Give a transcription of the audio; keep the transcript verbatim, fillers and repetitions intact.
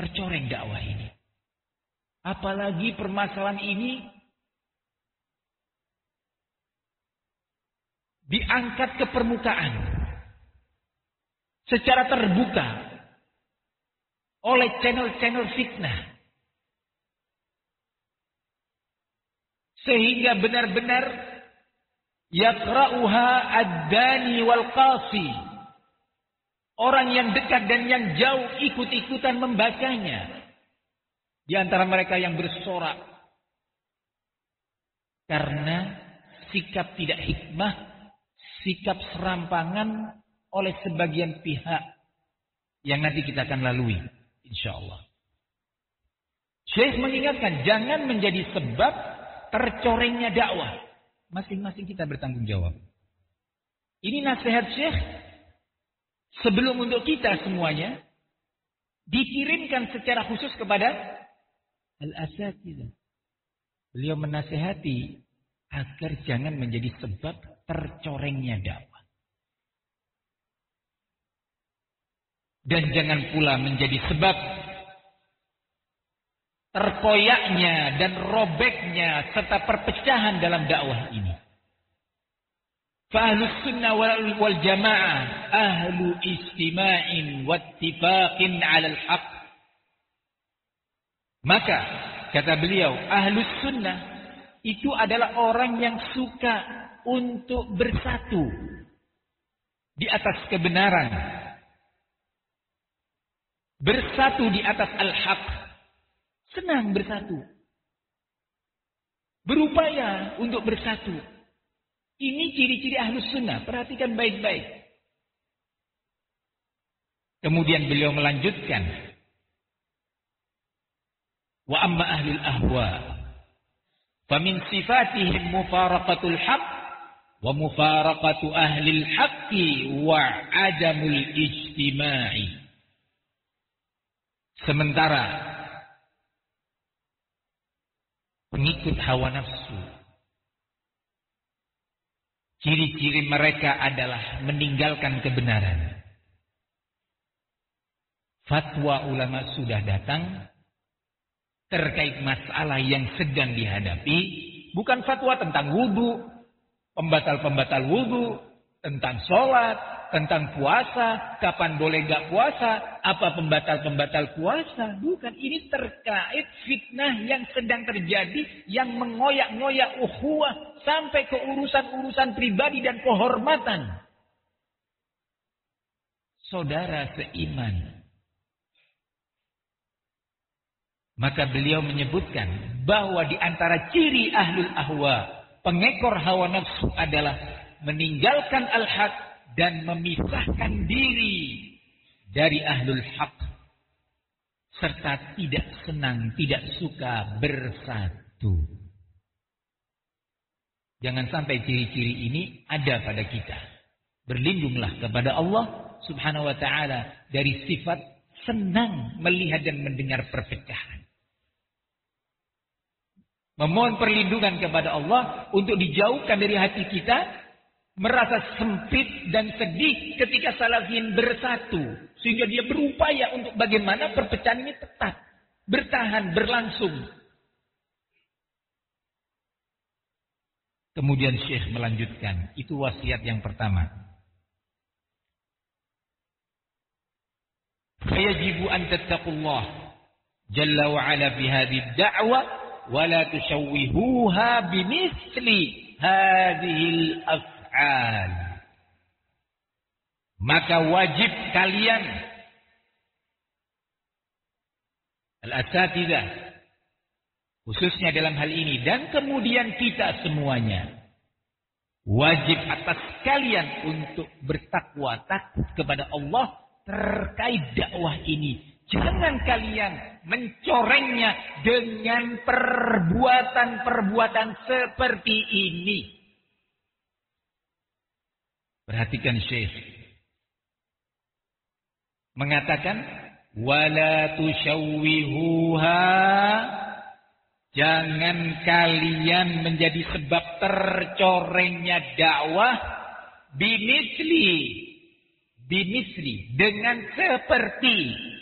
tercoreng dakwah ini. Apalagi permasalahan ini diangkat ke permukaan secara terbuka oleh channel-channel fitnah. Sehingga benar-benar yaqra'uha ad-dani wal qasi. Orang yang dekat dan yang jauh ikut-ikutan membacanya. Di antara mereka yang bersorak karena sikap tidak hikmah, sikap serampangan oleh sebagian pihak yang nanti kita akan lalui, insyaallah. Syekh mengingatkan jangan menjadi sebab tercorengnya dakwah. Masing-masing kita bertanggung jawab. Ini nasihat Syekh sebelum untuk kita semuanya dikirimkan secara khusus kepada al-asatidzah. Beliau menasihati agar jangan menjadi sebab tercorengnya dakwah. Dan jangan pula menjadi sebab terkoyaknya dan robeknya serta perpecahan dalam dakwah ini. Fa ahlus sunnah wal jamaah ahlu istima'in wattifaqin 'alal haqq. Maka kata beliau, ahlus sunnah itu adalah orang yang suka untuk bersatu di atas kebenaran. Bersatu di atas al-haq. Senang bersatu. Berupaya untuk bersatu. Ini ciri-ciri ahlus sunnah. Perhatikan baik-baik. Kemudian beliau melanjutkan. Wa amma ahlul ahwa. Famin sifatihim mufaraqatul haq. Wa mufaraqatu ahlil haqqi wa adamul ijtima'i. Sementara pengikut hawa nafsu, ciri-ciri mereka adalah meninggalkan kebenaran. Fatwa ulama sudah datang terkait masalah yang sedang dihadapi. Bukan fatwa tentang wudu, pembatal-pembatal wudu, tentang sholat, tentang puasa, kapan boleh gak puasa, apa pembatal-pembatal puasa. Bukan, ini terkait fitnah yang sedang terjadi, yang mengoyak-ngoyak ukhuwah sampai ke urusan-urusan pribadi dan kehormatan saudara seiman. Maka beliau menyebutkan bahwa di antara ciri ahlul ahwa, pengekor hawa nafsu adalah meninggalkan al-haq dan memisahkan diri dari ahlul haq, serta tidak senang, tidak suka bersatu. Jangan sampai ciri-ciri ini ada pada kita. Berlindunglah kepada Allah Subhanahu wa ta'ala dari sifat senang melihat dan mendengar perpecahan. Memohon perlindungan kepada Allah untuk dijauhkan dari hati kita merasa sempit dan sedih ketika salafin bersatu, sehingga dia berupaya untuk bagaimana perpecahan ini tetap bertahan, berlangsung. Kemudian Syekh melanjutkan, itu wasiat yang pertama. Fayajibu an tattaqullah jalla wa ala fi hadhihi ad-da'wa wa la tushawwihuha bimithli hadhihi al-af'al. Maka wajib kalian al-asatidzah, khususnya dalam hal ini, dan kemudian kita semuanya, wajib atas kalian untuk bertakwa, takut kepada Allah terkait dakwah ini. Jangan kalian mencorengnya dengan perbuatan-perbuatan seperti ini. Perhatikan Syekh mengatakan wala tusyawwihuha, jangan kalian menjadi sebab tercorengnya dakwah bimisli bimisli dengan seperti